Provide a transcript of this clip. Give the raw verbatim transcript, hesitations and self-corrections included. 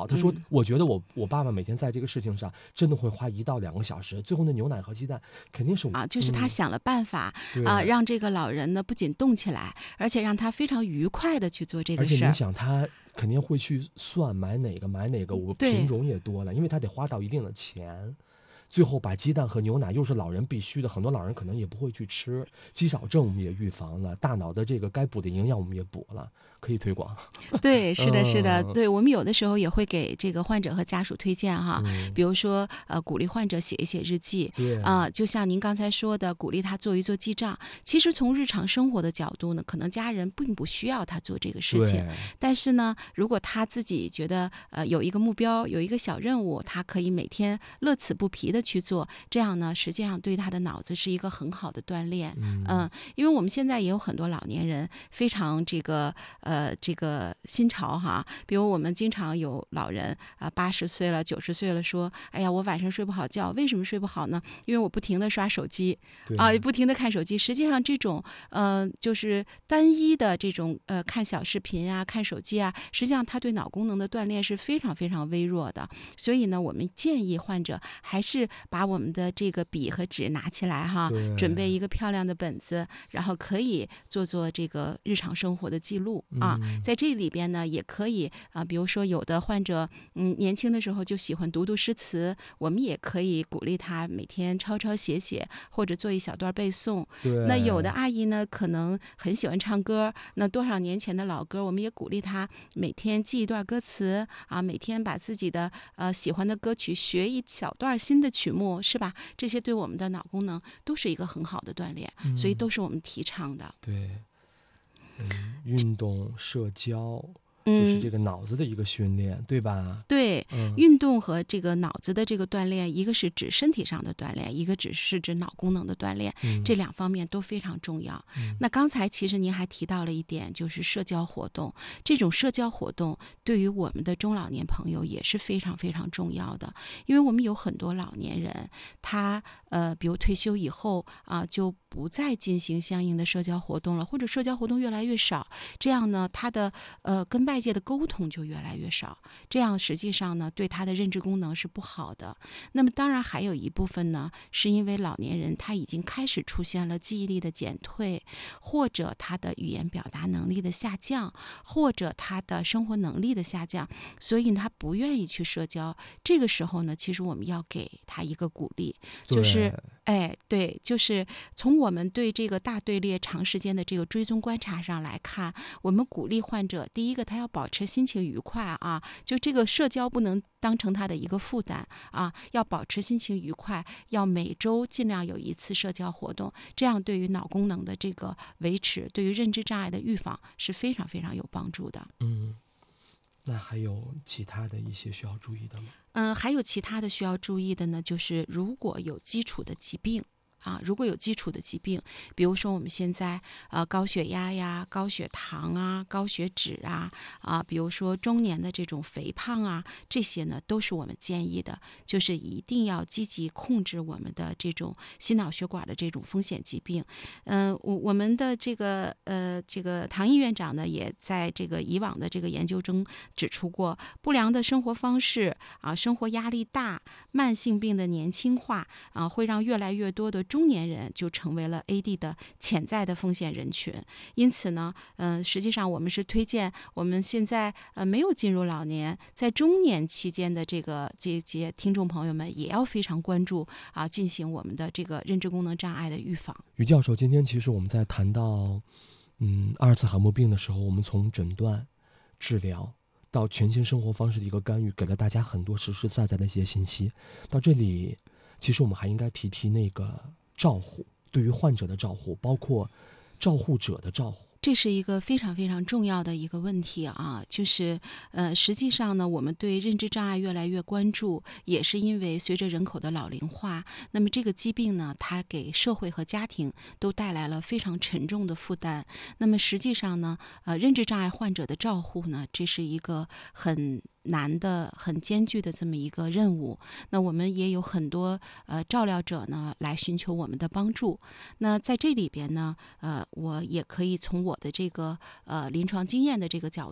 好。他说、嗯、我觉得我我爸爸每天在这个事情上真的会花一到两个小时，最后那牛奶和鸡蛋肯定是啊，就是他想了办法、 嗯、 啊，让这个老人呢不仅动起来，而且让他非常愉快的去做这个事儿。 而且你想他肯定会去算买哪个买哪个，我品种也多了，因为他得花到一定的钱。最后把鸡蛋和牛奶又是老人必须的，很多老人可能也不会去吃。肌少症我们也预防了，大脑的这个该补的营养我们也补了，可以推广。 对，是的，是的，对，我们有的时候也会给这个患者和家属推荐哈，嗯、比如说呃，鼓励患者写一写日记，啊、呃，就像您刚才说的，鼓励他做一做记账。其实从日常生活的角度呢，可能家人并不需要他做这个事情，但是呢，如果他自己觉得呃有一个目标，有一个小任务，他可以每天乐此不疲的去做，这样呢，实际上对他的脑子是一个很好的锻炼。嗯、呃，因为我们现在也有很多老年人非常这个呃这个新潮哈，比如我们经常有老人啊八十岁了、九十岁了说，哎呀，我晚上睡不好觉，为什么睡不好呢？因为我不停的刷手机啊、呃，不停的看手机。实际上这种呃就是单一的这种呃看小视频啊、看手机啊，实际上它对脑功能的锻炼是非常非常微弱的。所以呢，我们建议患者还是把我们的这个笔和纸拿起来哈，准备一个漂亮的本子，然后可以做做这个日常生活的记录啊。 嗯、 在这里边呢，也可以啊，比如说有的患者嗯年轻的时候就喜欢读读诗词，我们也可以鼓励他每天抄抄写写，或者做一小段背诵。那有的阿姨呢，可能很喜欢唱歌，那多少年前的老歌，我们也鼓励她每天记一段歌词啊，每天把自己的呃喜欢的歌曲学一小段新的曲目，是吧？这些对我们的脑功能都是一个很好的锻炼，嗯、所以都是我们提倡的。 对，嗯，运动、社交。就是这个脑子的一个训练、嗯、对吧？ 对、 嗯， 运动和这个脑子的这个锻炼，一个是指身体上的锻炼，一个只是指脑功能的锻炼、嗯、这两方面都非常重要、嗯、那刚才其实您还提到了一点，就是社交活动。这种社交活动对于我们的中老年朋友也是非常非常重要的，因为我们有很多老年人他呃，比如退休以后啊，就不再进行相应的社交活动了，或者社交活动越来越少，这样呢，他的呃跟外界的沟通就越来越少，这样实际上呢，对他的认知功能是不好的。那么当然还有一部分呢，是因为老年人他已经开始出现了记忆力的减退，或者他的语言表达能力的下降，或者他的生活能力的下降，所以他不愿意去社交。这个时候呢，其实我们要给他一个鼓励，就是哎，对，就是从我们对这个大队列长时间的这个追踪观察上来看，我们鼓励患者，第一个他要保持心情愉快啊，就这个社交不能当成他的一个负担啊，要保持心情愉快，要每周尽量有一次社交活动，这样对于脑功能的这个维持，对于认知障碍的预防是非常非常有帮助的。 嗯，那还有其他的一些需要注意的吗？ 嗯，还有其他的需要注意的呢，就是如果有基础的疾病啊，如果有基础的疾病，比如说我们现在呃高血压呀、高血糖啊、高血脂啊啊，比如说中年的这种肥胖啊，这些呢都是我们建议的，就是一定要积极控制我们的这种心脑血管的这种风险疾病。嗯、呃，我我们的这个呃这个唐毅院长呢，也在这个以往的这个研究中指出过，不良的生活方式啊，生活压力大，慢性病的年轻化啊，会让越来越多的中年人就成为了 A D 的潜在的风险人群。因此呢，嗯、呃，实际上我们是推荐我们现在呃没有进入老年，在中年期间的这个这些听众朋友们，也要非常关注啊，进行我们的这个认知功能障碍的预防。 于教授，今天其实我们在谈到嗯阿尔茨海默病的时候，我们从诊断、治疗到全新生活方式的一个干预，给了大家很多实实在在的一些信息。到这里，其实我们还应该提提那个照护，对于患者的照护，包括照护者的照护。 这是一个非常非常重要的一个问题啊，就是呃，实际上呢，我们对认知障碍越来越关注，也是因为随着人口的老龄化，那么这个疾病呢，它给社会和家庭都带来了非常沉重的负担。那么实际上呢，呃，认知障碍患者的照护呢，这是一个很难的、很艰巨的这么一个任务。那我们也有很多呃照料者呢来寻求我们的帮助。那在这里边呢，呃，我也可以从我的这个呃临床经验的这个角度。